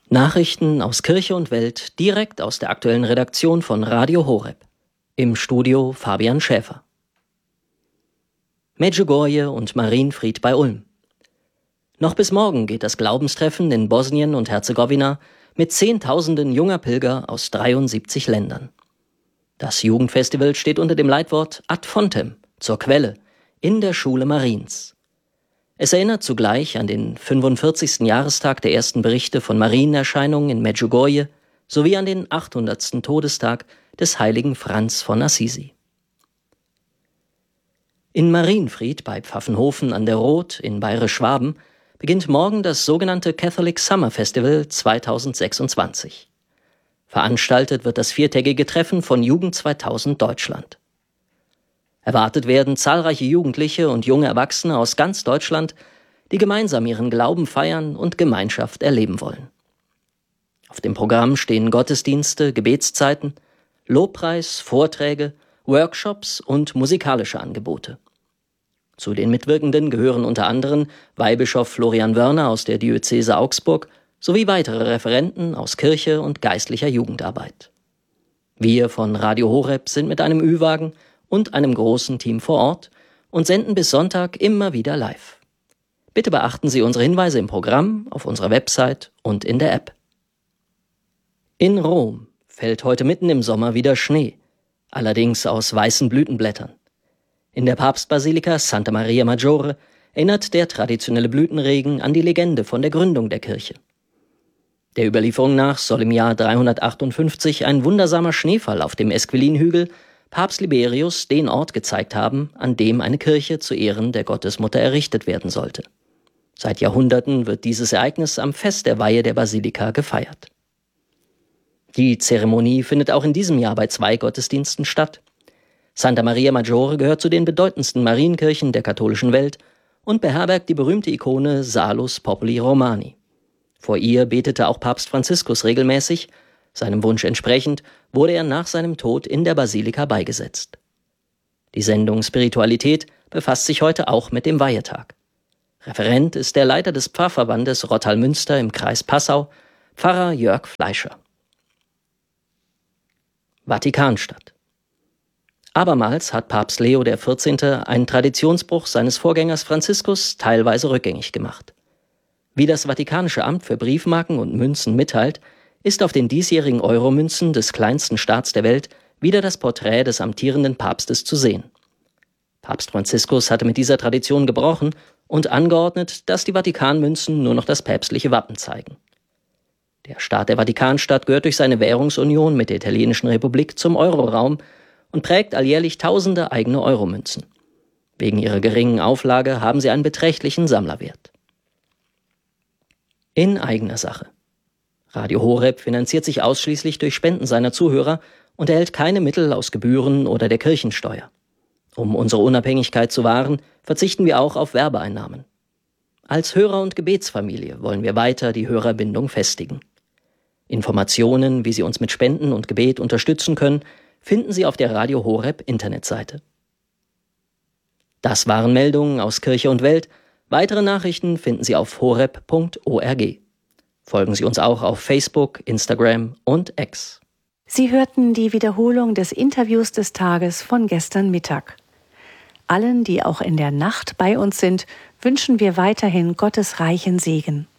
Nachrichten aus Kirche und Welt direkt aus der aktuellen Redaktion von Radio Horeb. Im Studio Fabian Schäfer. Medjugorje und Marienfried bei Ulm. Noch bis morgen geht das Glaubenstreffen in Bosnien und Herzegowina mit Zehntausenden junger Pilger aus 73 Ländern. Das Jugendfestival steht unter dem Leitwort Ad Fontem, zur Quelle, in der Schule Mariens. Es erinnert zugleich an den 45. Jahrestag der ersten Berichte von Marienerscheinungen in Medjugorje sowie an den 800. Todestag des heiligen Franz von Assisi. In Marienfried bei Pfaffenhofen an der Roth in Bayerisch-Schwaben beginnt morgen das sogenannte Catholic Summer Festival 2026. Veranstaltet wird das viertägige Treffen von Jugend 2000 Deutschland. Erwartet werden zahlreiche Jugendliche und junge Erwachsene aus ganz Deutschland, die gemeinsam ihren Glauben feiern und Gemeinschaft erleben wollen. Auf dem Programm stehen Gottesdienste, Gebetszeiten, Lobpreis, Vorträge, Workshops und musikalische Angebote. Zu den Mitwirkenden gehören unter anderem Weihbischof Florian Wörner aus der Diözese Augsburg sowie weitere Referenten aus Kirche und geistlicher Jugendarbeit. Wir von Radio Horeb sind mit einem Ü-Wagen und einem großen Team vor Ort und senden bis Sonntag immer wieder live. Bitte beachten Sie unsere Hinweise im Programm, auf unserer Website und in der App. In Rom fällt heute mitten im Sommer wieder Schnee, allerdings aus weißen Blütenblättern. In der Papstbasilika Santa Maria Maggiore erinnert der traditionelle Blütenregen an die Legende von der Gründung der Kirche. Der Überlieferung nach soll im Jahr 358 ein wundersamer Schneefall auf dem Esquilinhügel Papst Liberius den Ort gezeigt haben, an dem eine Kirche zu Ehren der Gottesmutter errichtet werden sollte. Seit Jahrhunderten wird dieses Ereignis am Fest der Weihe der Basilika gefeiert. Die Zeremonie findet auch in diesem Jahr bei 2 Gottesdiensten statt. Santa Maria Maggiore gehört zu den bedeutendsten Marienkirchen der katholischen Welt und beherbergt die berühmte Ikone Salus Populi Romani. Vor ihr betete auch Papst Franziskus regelmäßig. Seinem Wunsch entsprechend wurde er nach seinem Tod in der Basilika beigesetzt. Die Sendung Spiritualität befasst sich heute auch mit dem Weihetag. Referent ist der Leiter des Pfarrverbandes Rottal-Münster im Kreis Passau, Pfarrer Jörg Fleischer. Vatikanstadt. Abermals hat Papst Leo XIV. Einen Traditionsbruch seines Vorgängers Franziskus teilweise rückgängig gemacht. Wie das Vatikanische Amt für Briefmarken und Münzen mitteilt, ist auf den diesjährigen Euromünzen des kleinsten Staats der Welt wieder das Porträt des amtierenden Papstes zu sehen. Papst Franziskus hatte mit dieser Tradition gebrochen und angeordnet, dass die Vatikanmünzen nur noch das päpstliche Wappen zeigen. Der Staat der Vatikanstadt gehört durch seine Währungsunion mit der Italienischen Republik zum Euroraum und prägt alljährlich tausende eigene Euromünzen. Wegen ihrer geringen Auflage haben sie einen beträchtlichen Sammlerwert. In eigener Sache. Radio Horeb finanziert sich ausschließlich durch Spenden seiner Zuhörer und erhält keine Mittel aus Gebühren oder der Kirchensteuer. Um unsere Unabhängigkeit zu wahren, verzichten wir auch auf Werbeeinnahmen. Als Hörer- und Gebetsfamilie wollen wir weiter die Hörerbindung festigen. Informationen, wie Sie uns mit Spenden und Gebet unterstützen können, finden Sie auf der Radio Horeb Internetseite. Das waren Meldungen aus Kirche und Welt. Weitere Nachrichten finden Sie auf horeb.org. Folgen Sie uns auch auf Facebook, Instagram und X. Sie hörten die Wiederholung des Interviews des Tages von gestern Mittag. Allen, die auch in der Nacht bei uns sind, wünschen wir weiterhin Gottes reichen Segen.